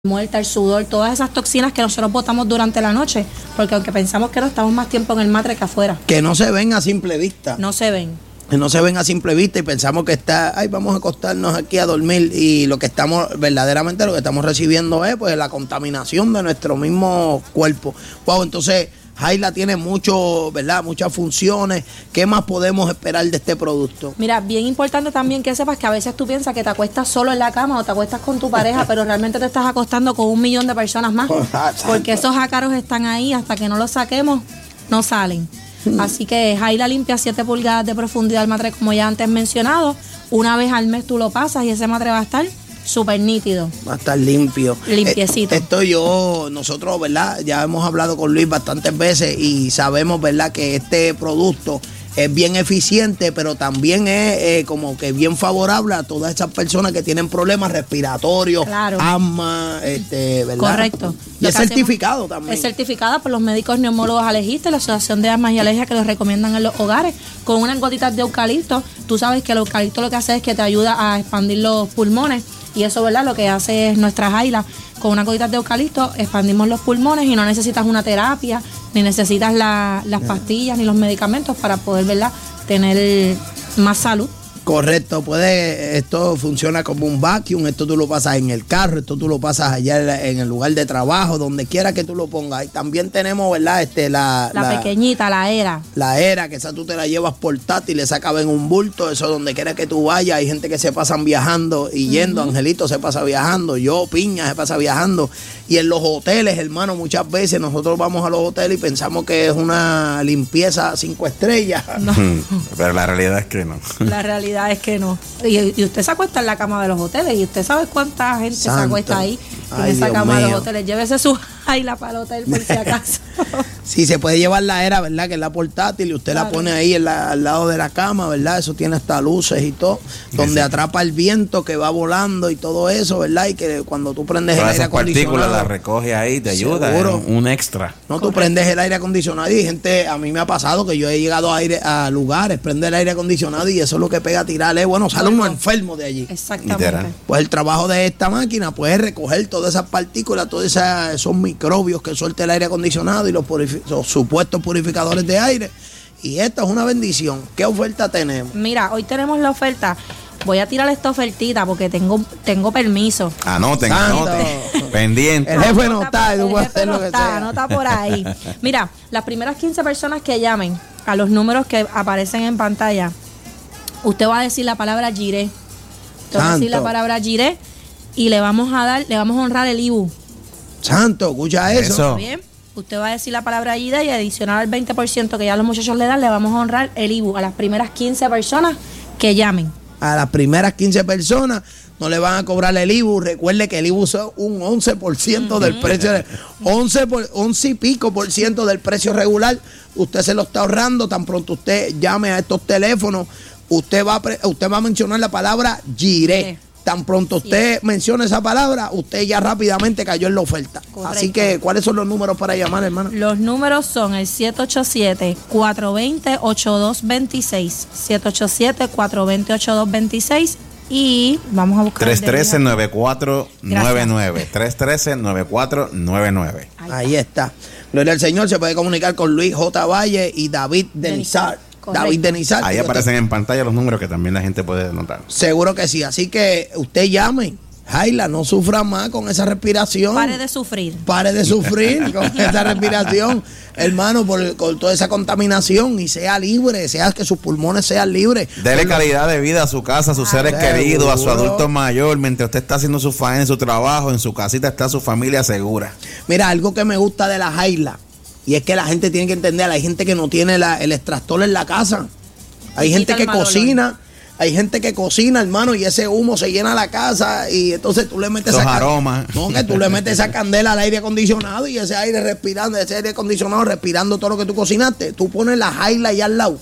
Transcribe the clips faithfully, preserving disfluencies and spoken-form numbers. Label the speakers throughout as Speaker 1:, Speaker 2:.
Speaker 1: muerta, el sudor, todas esas toxinas que nosotros botamos durante la noche, porque aunque pensamos que no, estamos más tiempo en el matre que afuera.
Speaker 2: Que no se ven a simple vista.
Speaker 1: No se ven.
Speaker 2: Que no se ven a simple vista y pensamos que está, ay, vamos a acostarnos aquí a dormir, y lo que estamos, verdaderamente lo que estamos recibiendo es pues la contaminación de nuestro mismo cuerpo. Wow, entonces Jaila tiene mucho, ¿verdad? Muchas funciones. ¿Qué más podemos esperar de este producto?
Speaker 1: Mira, bien importante también que sepas que a veces tú piensas que te acuestas solo en la cama o te acuestas con tu pareja, pero realmente te estás acostando con un millón de personas más, porque esos ácaros están ahí, hasta que no los saquemos, no salen. Así que Jaila limpia siete pulgadas de profundidad el matre, como ya antes mencionado. Una vez al mes tú lo pasas y ese matre va a estar súper nítido.
Speaker 2: Va a estar limpio.
Speaker 1: Limpiecito.
Speaker 2: Eh, esto yo, nosotros, ¿verdad? Ya hemos hablado con Luis bastantes veces y sabemos, ¿verdad?, que este producto es bien eficiente, pero también es eh, como que bien favorable a todas esas personas que tienen problemas respiratorios,
Speaker 1: claro,
Speaker 2: asma, este, ¿verdad?
Speaker 1: Correcto.
Speaker 2: Y es certificado también.
Speaker 1: Es certificada por los médicos neumólogos alergistas, la Asociación de Asmas y Alergias, que los recomiendan en los hogares, con unas gotitas de eucalipto. Tú sabes que el eucalipto lo que hace es que te ayuda a expandir los pulmones, y eso, ¿verdad?, lo que hace es nuestra Jaila. Con unas gotitas de eucalipto expandimos los pulmones y no necesitas una terapia, ni necesitas la, las pastillas ni los medicamentos para poder, ¿verdad?, tener más salud.
Speaker 2: Correcto, puede, esto funciona como un vacuum, esto tú lo pasas en el carro, esto tú lo pasas allá en el lugar de trabajo, donde quiera que tú lo pongas. Y también tenemos, ¿verdad?, este, la,
Speaker 1: la, la pequeñita, la era.
Speaker 2: La era, que esa tú te la llevas portátil, le sacas en un bulto, eso donde quiera que tú vayas. Hay gente que se pasan viajando y yendo, uh-huh. Angelito se pasa viajando, yo, Piña, se pasa viajando. Y en los hoteles, hermano, muchas veces nosotros vamos a los hoteles y pensamos que es una limpieza cinco estrellas.
Speaker 3: No. Pero la realidad es que no.
Speaker 1: La realidad es que no. Y, y usted se acuesta en la cama de los hoteles y usted sabe cuánta gente Santo. se acuesta ahí en Ay, esa Dios cama mío. de los hoteles. Llévese su Jaila para el hotel por si acaso.
Speaker 2: Sí, se puede llevar la era, ¿verdad?, que es la portátil, y usted claro. la pone ahí en la, al lado de la cama, ¿verdad? Eso tiene hasta luces y todo, donde sí. atrapa el viento que va volando y todo eso, ¿verdad? Y que cuando tú prendes Todas el aire acondicionado,
Speaker 3: partículas las recoge ahí, te ayuda, es un extra.
Speaker 2: No, tú prendes el aire acondicionado y gente, a mí me ha pasado que yo he llegado a, aire, a lugares, prende el aire acondicionado y eso es lo que pega a tirarle, bueno, sale uno enfermo de allí.
Speaker 1: Exactamente.
Speaker 2: Literal. Pues el trabajo de esta máquina, pues, es recoger todas esas partículas, todos esa, esos microbios que suelta el aire acondicionado y los, purific- los supuestos purificadores de aire. Y esta es una bendición. ¿Qué oferta tenemos?
Speaker 1: Mira, hoy tenemos la oferta. Voy a tirar esta ofertita porque tengo, tengo permiso.
Speaker 3: Anoten, anoten. Pendiente.
Speaker 2: El jefe no está, tú puedes hacer
Speaker 1: no
Speaker 2: lo que
Speaker 1: está,
Speaker 2: sea.
Speaker 1: Anota por ahí. Mira, las primeras quince personas que llamen a los números que aparecen en pantalla, usted va a decir la palabra Giré. Usted va a decir la palabra Giré y le vamos a dar, le vamos a honrar el I B U.
Speaker 2: Santo, escucha eso.
Speaker 3: eso.
Speaker 1: Bien. Usted va a decir la palabra Giré y adicional al veinte por ciento que ya los muchachos le dan, le vamos a honrar el I B U a las primeras quince personas que llamen.
Speaker 2: A las primeras quince personas no le van a cobrar el I B U. Recuerde que el I B U es un once por ciento del precio, de, once, por, once y pico por ciento del precio regular. Usted se lo está ahorrando. Tan pronto usted llame a estos teléfonos, usted va a, usted va a mencionar la palabra Giré. Sí. Tan pronto usted sí. menciona esa palabra, usted ya rápidamente cayó en la oferta. Correcto. Así que, ¿cuáles son los números para llamar, hermano?
Speaker 1: Los números son el siete ocho siete, cuatro dos cero, ocho dos dos seis, siete ocho siete, cuatro dos cero, ocho dos dos seis, y vamos a buscar...
Speaker 3: tres uno tres, nueve cuatro nueve nueve. tres uno tres, nueve cuatro nueve nueve.
Speaker 2: Ahí está. Gloria al Señor. Se puede comunicar con Luis J. Valle y David Denizar.
Speaker 1: Correcto.
Speaker 2: David Denizar.
Speaker 3: Ahí aparecen en pantalla los números que también la gente puede notar.
Speaker 2: Seguro que sí. Así que usted llame. Jaila, no sufra más con esa respiración.
Speaker 1: Pare de sufrir.
Speaker 2: Pare de sufrir con esa respiración, hermano, por, por toda esa contaminación, y sea libre, sea que sus pulmones sean libres.
Speaker 3: Dele calidad de vida a su casa, a sus seres
Speaker 2: seguro.
Speaker 3: queridos, a su adulto mayor. Mientras usted está haciendo su faena, en su trabajo, en su casita, está su familia segura.
Speaker 2: Mira, algo que me gusta de la Jaila, y es que la gente tiene que entender, hay gente que no tiene la, el extractor en la casa. Hay y gente que cocina, hay gente que cocina, hermano, y ese humo se llena la casa, y entonces tú le metes
Speaker 3: Esos
Speaker 2: esa
Speaker 3: aromas.
Speaker 2: No, que tú le metes esa candela al aire acondicionado y ese aire respirando, ese aire acondicionado respirando todo lo que tú cocinaste. Tú pones la Jaila ahí al lado.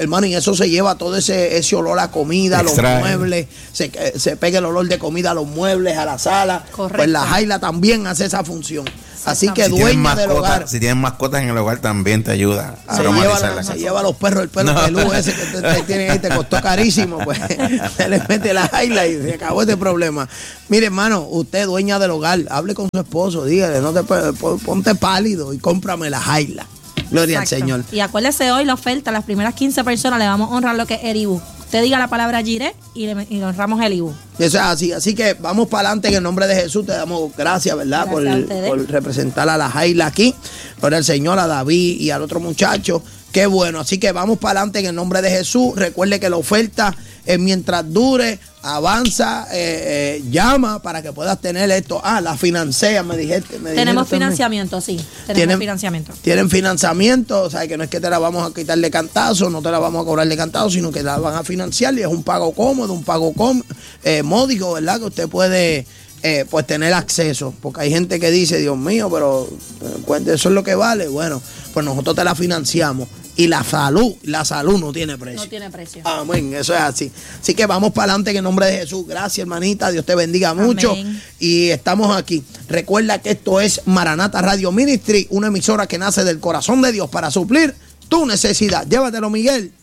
Speaker 2: hermano, y eso se lleva todo ese, ese olor a comida,
Speaker 3: Extrae.
Speaker 2: los muebles, se, se pega el olor de comida a los muebles, a la sala.
Speaker 1: Correcto.
Speaker 2: Pues la Jaila también hace esa función. Así que
Speaker 3: Si tienen,
Speaker 2: dueña del
Speaker 3: mascotas,
Speaker 2: hogar.
Speaker 3: si tienen mascotas en el hogar también te ayuda a
Speaker 2: Se lleva,
Speaker 3: aromatizar
Speaker 2: la-
Speaker 3: la
Speaker 2: se
Speaker 3: casa.
Speaker 2: lleva los perros, el pelo
Speaker 3: No.
Speaker 2: peludo ese que te, te tienen ahí, te costó carísimo, pues se le mete la Jaila y se acabó este problema. Mire, hermano, usted dueña del hogar, hable con su esposo, dígale, no te ponte pálido y cómprame la Jaila. Gloria
Speaker 1: Exacto.
Speaker 2: al Señor.
Speaker 1: Y acuérdese hoy la oferta, las primeras quince personas le vamos a honrar lo que es el I B U. Usted diga la palabra Jireh y le, y le honramos el I B U.
Speaker 2: Eso es así. Así que vamos para adelante en el nombre de Jesús. Te damos gracias, ¿verdad?
Speaker 1: Gracias a
Speaker 2: por,
Speaker 1: ustedes.
Speaker 2: por representar a la Jaila aquí, por el Señor, a David y al otro muchacho. Qué bueno. Así que vamos para adelante en el nombre de Jesús. Recuerde que la oferta es mientras dure, avanza, eh, eh, llama para que puedas tener esto. Ah, la financia, me dijiste. Me
Speaker 1: Tenemos
Speaker 2: dijeron también.
Speaker 1: financiamiento, sí. Tenemos
Speaker 2: Tienen-
Speaker 1: financiamiento.
Speaker 2: Tienen financiamiento, o sea, que no es que te la vamos a quitar de cantazo, no te la vamos a cobrar de cantazo, sino que la van a financiar y es un pago cómodo, un pago com eh, módico, ¿verdad? Que usted puede eh, pues tener acceso, porque hay gente que dice, Dios mío, pero eh, eso es lo que vale. Bueno, pues nosotros te la financiamos y la salud, la salud no tiene precio.
Speaker 1: No tiene precio.
Speaker 2: Amén, eso es así. Así que vamos para adelante en el nombre de Jesús. Gracias, hermanita. Dios te bendiga mucho.
Speaker 1: Amén.
Speaker 2: Y estamos aquí. Recuerda que esto es Maranata Radio Ministry, una emisora que nace del corazón de Dios para suplir tu necesidad. Llévatelo, Miguel.